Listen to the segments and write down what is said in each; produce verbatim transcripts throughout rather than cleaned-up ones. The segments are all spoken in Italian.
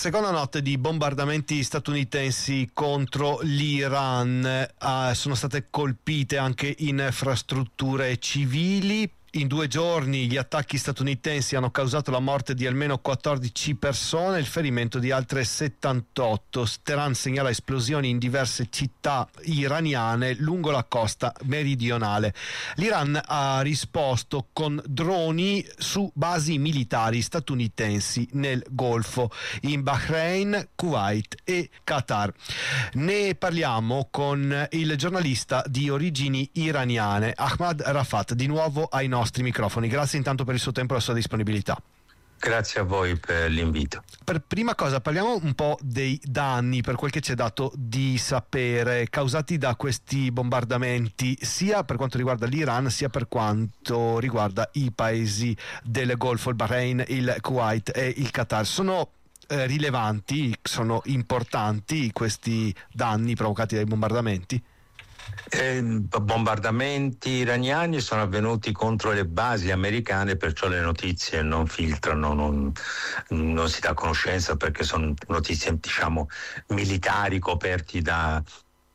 seconda notte di bombardamenti statunitensi contro l'Iran. Eh, sono state colpite anche infrastrutture civili. In due giorni gli attacchi statunitensi hanno causato la morte di almeno quattordici persone e il ferimento di altre settantotto. Teheran segnala esplosioni in diverse città iraniane lungo la costa meridionale. L'Iran ha risposto con droni su basi militari statunitensi nel Golfo, in Bahrain, Kuwait e Qatar. Ne parliamo con il giornalista di origini iraniane, Ahmad Rafat, di nuovo ai nostri nostri microfoni. Grazie intanto per il suo tempo e la sua disponibilità. Grazie a voi per l'invito. Per prima cosa parliamo un po' dei danni, per quel che ci è dato di sapere, causati da questi bombardamenti, sia per quanto riguarda l'Iran sia per quanto riguarda i paesi del Golfo, il Bahrain, il Kuwait e il Qatar. Sono eh, rilevanti, sono importanti questi danni provocati dai bombardamenti? Eh, bombardamenti iraniani sono avvenuti contro le basi americane, perciò le notizie non filtrano, non, non si dà conoscenza, perché sono notizie, diciamo, militari coperti da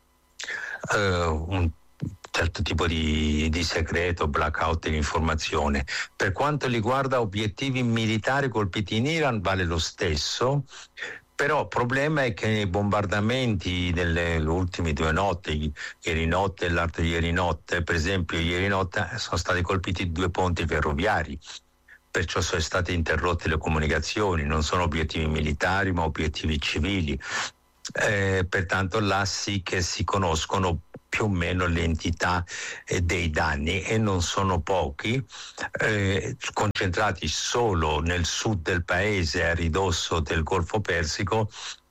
eh, un certo tipo di, di segreto, blackout dell'informazione. Per quanto riguarda obiettivi militari colpiti in Iran vale lo stesso. Però il problema è che nei bombardamenti delle ultime due notti, ieri notte e l'altro ieri notte, per esempio ieri notte sono stati colpiti due ponti ferroviari, perciò sono state interrotte le comunicazioni, non sono obiettivi militari ma obiettivi civili. Eh, pertanto là sì che si conoscono più o meno l'entità eh, dei danni, e non sono pochi, eh, concentrati solo nel sud del paese a ridosso del Golfo Persico.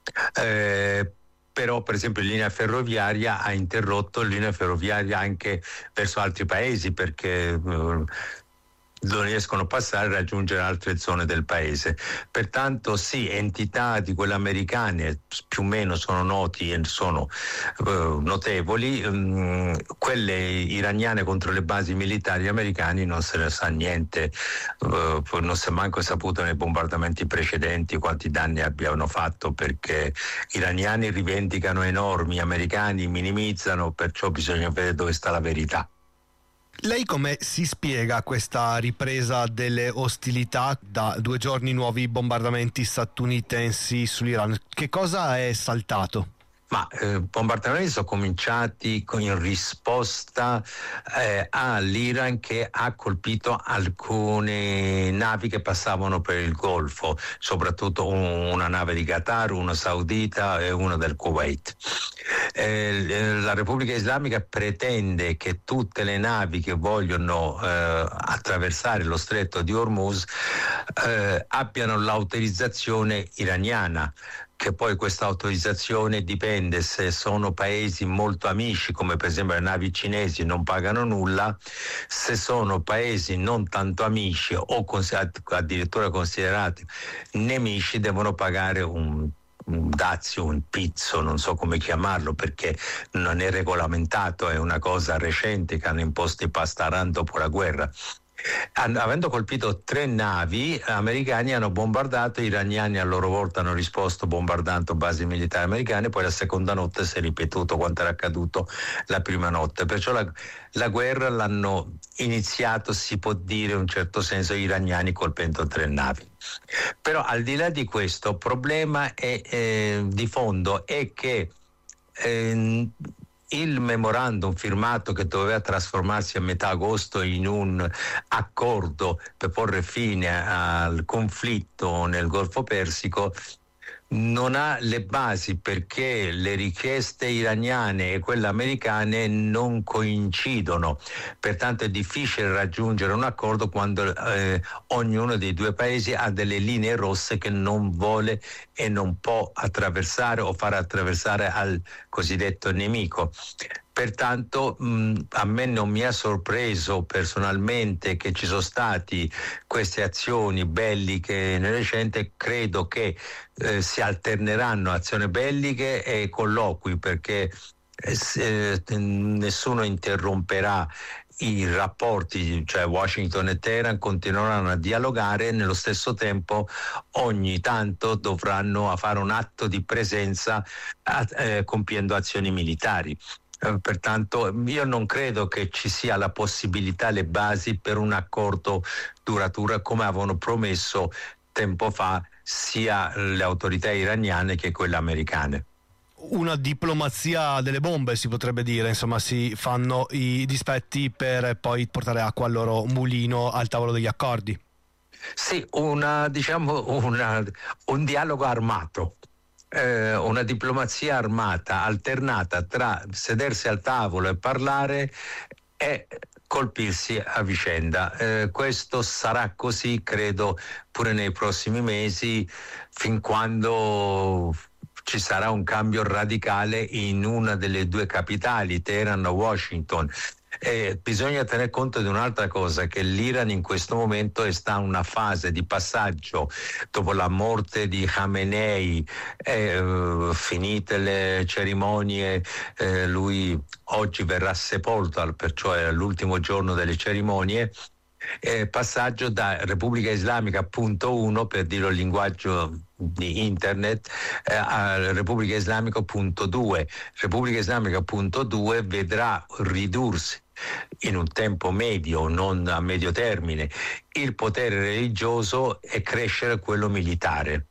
Eh, però per esempio la linea ferroviaria ha interrotto linea ferroviaria anche verso altri paesi, perché eh, non riescono a passare e raggiungere altre zone del paese. Pertanto sì, entità di quelle americane più o meno sono noti e sono uh, notevoli. Um, quelle iraniane contro le basi militari americane non se ne sa niente, uh, non si è manco saputo nei bombardamenti precedenti quanti danni abbiano fatto, perché gli iraniani rivendicano enormi, gli americani minimizzano, perciò bisogna vedere dove sta la verità. Lei come si spiega questa ripresa delle ostilità da due giorni, nuovi bombardamenti statunitensi sull'Iran? Che cosa è saltato? Ma eh, bombardamenti sono cominciati con, in risposta eh, all'Iran, che ha colpito alcune navi che passavano per il Golfo, soprattutto un, una nave di Qatar, una saudita e una del Kuwait. Eh, la Repubblica Islamica pretende che tutte le navi che vogliono eh, attraversare lo stretto di Hormuz eh, abbiano l'autorizzazione iraniana, che poi questa autorizzazione dipende se sono paesi molto amici, come per esempio le navi cinesi, non pagano nulla; se sono paesi non tanto amici o considerati, addirittura considerati nemici, devono pagare un un dazio, un pizzo, non so come chiamarlo, perché non è regolamentato, è una cosa recente che hanno imposto i Pasdaran dopo la guerra. Avendo colpito tre navi, americani hanno bombardato, gli iraniani a loro volta hanno risposto bombardando basi militari americane, poi la seconda notte si è ripetuto quanto era accaduto la prima notte, perciò la, la guerra l'hanno iniziato, si può dire in un certo senso, gli iraniani colpendo tre navi. Però al di là di questo, il problema è, eh, di fondo è che eh, il memorandum firmato, che doveva trasformarsi a metà agosto in un accordo per porre fine al conflitto nel Golfo Persico, non ha le basi, perché le richieste iraniane e quelle americane non coincidono. Pertanto è difficile raggiungere un accordo quando eh, ognuno dei due paesi ha delle linee rosse che non vuole e non può attraversare o far attraversare al cosiddetto nemico. Pertanto mh, a me non mi ha sorpreso personalmente che ci sono stati queste azioni belliche nel recente. Credo che eh, si alterneranno azioni belliche e colloqui, perché eh, nessuno interromperà i rapporti, cioè Washington e Teheran, continueranno a dialogare e nello stesso tempo ogni tanto dovranno fare un atto di presenza eh, compiendo azioni militari. Eh, pertanto io non credo che ci sia la possibilità, le basi per un accordo duraturo come avevano promesso tempo fa sia le autorità iraniane che quelle americane. Una diplomazia delle bombe, si potrebbe dire, insomma, si fanno i dispetti per poi portare acqua al loro mulino al tavolo degli accordi. Sì, una, diciamo, una, un dialogo armato, eh, una diplomazia armata alternata tra sedersi al tavolo e parlare e colpirsi a vicenda. Eh, questo sarà così, credo, pure nei prossimi mesi, fin quando ci sarà un cambio radicale in una delle due capitali, Teheran o Washington. Eh, bisogna tener conto di un'altra cosa, che l'Iran in questo momento sta in una fase di passaggio dopo la morte di Khamenei, eh, finite le cerimonie, eh, lui oggi verrà sepolto, perciò è l'ultimo giorno delle cerimonie. Eh, passaggio da Repubblica Islamica punto uno, per dirlo il linguaggio di internet, eh, a Repubblica Islamica punto due. Repubblica Islamica punto due vedrà ridursi in un tempo medio, non a medio termine, il potere religioso e crescere quello militare.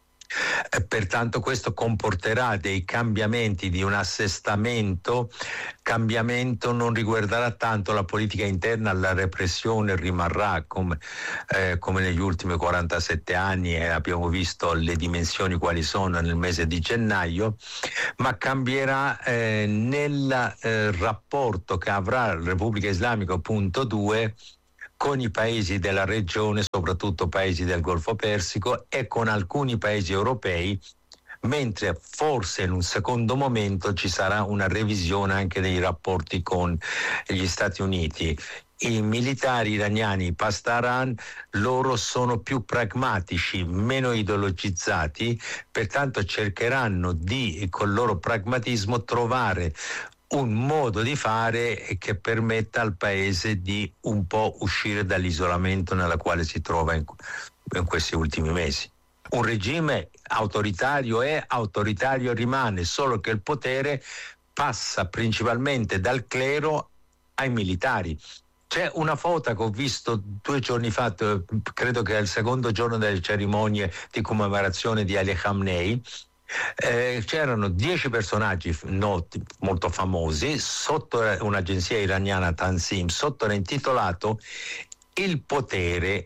Eh, pertanto questo comporterà dei cambiamenti di un assestamento. Cambiamento non riguarderà tanto la politica interna, la repressione rimarrà come, eh, come negli ultimi quarantasette anni, e abbiamo visto le dimensioni quali sono nel mese di gennaio, ma cambierà eh, nel eh, rapporto che avrà la Repubblica Islamica punto due con i paesi della regione, soprattutto paesi del Golfo Persico, e con alcuni paesi europei, mentre forse in un secondo momento ci sarà una revisione anche dei rapporti con gli Stati Uniti. I militari iraniani, i Pasdaran, loro sono più pragmatici, meno ideologizzati, pertanto cercheranno di, col loro pragmatismo, trovare un modo di fare che permetta al paese di un po' uscire dall'isolamento nella quale si trova in, in questi ultimi mesi. Un regime autoritario è, autoritario rimane, solo che il potere passa principalmente dal clero ai militari. C'è una foto che ho visto due giorni fa, credo che è il secondo giorno delle cerimonie di commemorazione di Ali Khamenei. Eh, c'erano dieci personaggi noti, molto famosi, sotto un'agenzia iraniana, Tansim, sotto era intitolato Il potere,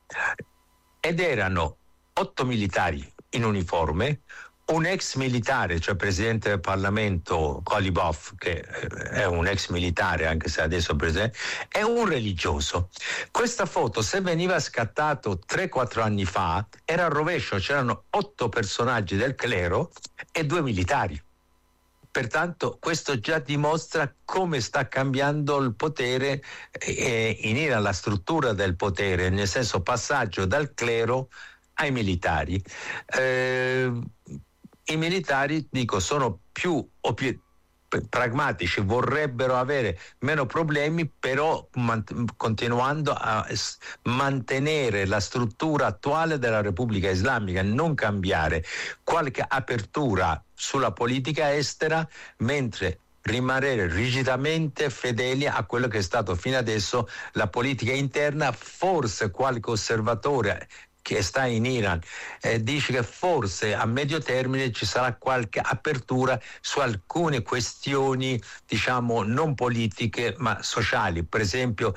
ed erano otto militari in uniforme, un ex militare, cioè presidente del Parlamento Kolibov, che è un ex militare anche se adesso è presidente, e un religioso. Questa foto, se veniva scattato tre quattro anni fa, era al rovescio, c'erano otto personaggi del clero e due militari. Pertanto questo già dimostra come sta cambiando il potere eh, in Iran, la struttura del potere, nel senso passaggio dal clero ai militari. Eh, I militari, dico, sono più o più pragmatici, vorrebbero avere meno problemi, però mant- continuando a s- mantenere la struttura attuale della Repubblica Islamica, non cambiare, qualche apertura sulla politica estera, mentre rimanere rigidamente fedeli a quello che è stato fino adesso la politica interna. Forse qualche osservatore che sta in Iran eh, dice che forse a medio termine ci sarà qualche apertura su alcune questioni, diciamo, non politiche ma sociali, per esempio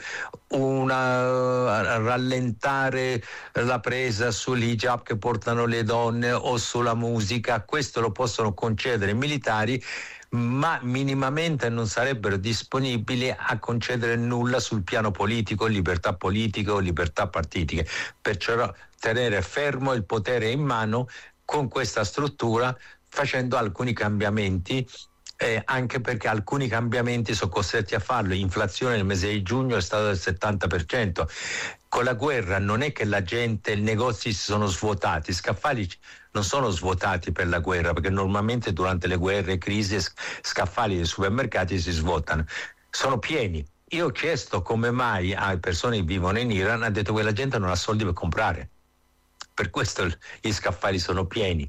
una rallentare la presa sull'hijab che portano le donne o sulla musica. Questo lo possono concedere i militari, ma minimamente non sarebbero disponibili a concedere nulla sul piano politico, libertà politica o libertà partitiche. Perciò tenere fermo il potere in mano con questa struttura, facendo alcuni cambiamenti, eh, anche perché alcuni cambiamenti sono costretti a farlo. L'inflazione nel mese di giugno è stata del settanta per cento. Con la guerra non è che la gente, i negozi si sono svuotati, i scaffali non sono svuotati per la guerra, perché normalmente durante le guerre, crisi, scaffali dei supermercati si svuotano, sono pieni. io ho chiesto come mai a persone che vivono in Iran, ha detto che la gente non ha soldi per comprare, per questo gli scaffali sono pieni.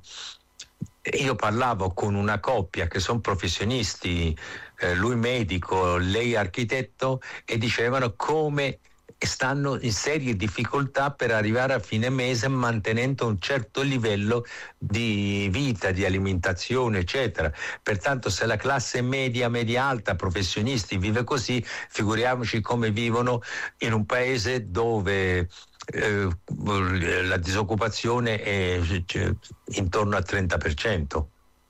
Io parlavo con una coppia che sono professionisti, eh, lui medico, lei architetto, e dicevano come stanno in serie difficoltà per arrivare a fine mese mantenendo un certo livello di vita, di alimentazione, eccetera. Pertanto se la classe media, media alta, professionisti vive così, figuriamoci come vivono in un paese dove eh, la disoccupazione è cioè, intorno al trenta per cento.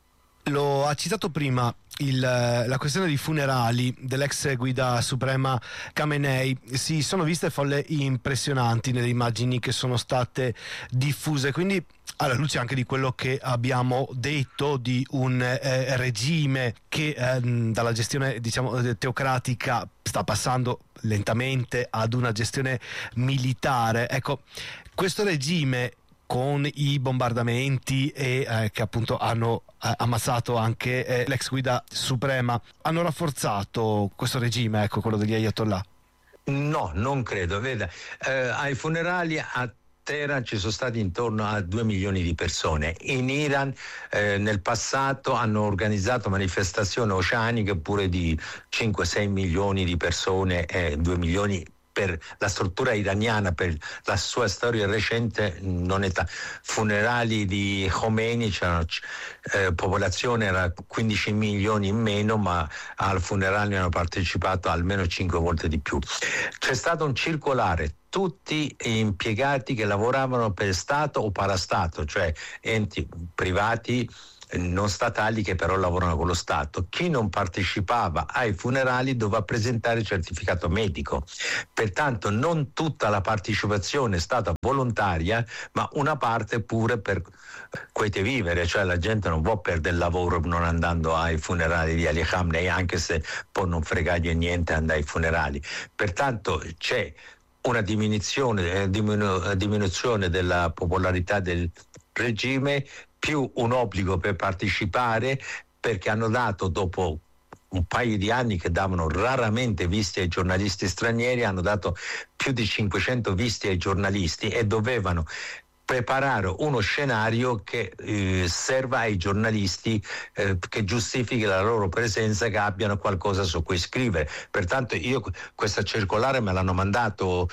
Lo ha citato prima il, la questione dei funerali dell'ex guida suprema Khamenei. Si sono viste folle impressionanti nelle immagini che sono state diffuse, quindi alla luce anche di quello che abbiamo detto di un eh, regime che eh, dalla gestione diciamo teocratica sta passando lentamente ad una gestione militare. Ecco, questo regime con i bombardamenti e eh, che appunto hanno eh, ammazzato anche eh, l'ex guida suprema, hanno rafforzato questo regime, ecco, quello degli Ayatollah? No, non credo. Veda, eh, ai funerali a Teheran ci sono stati intorno a due milioni di persone. In Iran eh, nel passato hanno organizzato manifestazioni oceaniche pure di cinque sei milioni di persone, e due milioni per la struttura iraniana, per la sua storia recente, non è ta- funerali di Khomeini c'erano eh, popolazione era quindici milioni in meno, ma al funerale hanno partecipato almeno cinque volte di più. C'è stato un circolare, tutti impiegati che lavoravano per Stato o parastato, cioè enti privati non statali che però lavorano con lo Stato. Chi non partecipava ai funerali doveva presentare certificato medico. Pertanto non tutta la partecipazione è stata volontaria, ma una parte pure per quiete vivere, cioè la gente non può perdere il lavoro non andando ai funerali di Ali Khamenei, anche se poi non fregargli niente andare ai funerali. Pertanto c'è una diminuzione, eh, diminu- diminuzione della popolarità del regime, più un obbligo per partecipare, perché hanno dato, dopo un paio di anni che davano raramente visti ai giornalisti stranieri, hanno dato più di cinquecento visti ai giornalisti e dovevano preparare uno scenario che eh, serva ai giornalisti, eh, che giustifichi la loro presenza, che abbiano qualcosa su cui scrivere. Pertanto io questa circolare me l'hanno mandato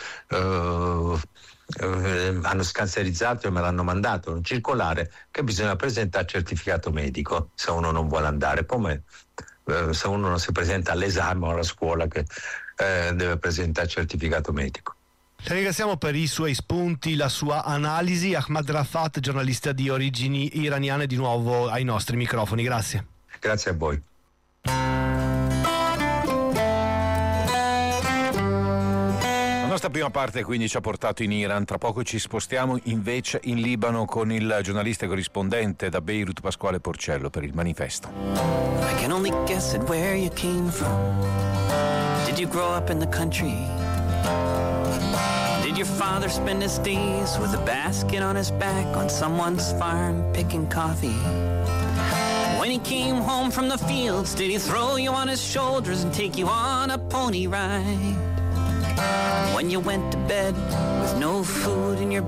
eh, Uh, hanno scanserizzato e me l'hanno mandato un circolare che bisogna presentare certificato medico se uno non vuole andare. Come uh, se uno non si presenta all'esame o alla scuola che uh, deve presentare certificato medico. Le ringraziamo per i suoi spunti, la sua analisi. Ahmad Rafat, giornalista di origini iraniane, di nuovo ai nostri microfoni. Grazie. Grazie a voi. La nostra prima parte quindi ci ha portato in Iran, tra poco ci spostiamo invece in Libano con il giornalista e corrispondente da Beirut Pasquale Porcello per il Manifesto. I can only guess at where you came from. Did you grow up in the country? Did your father spend his days with a basket on his back on someone's farm picking coffee? When he came home from the fields, did he throw you on his shoulders and take you on a pony ride? When you went to bed with no food in your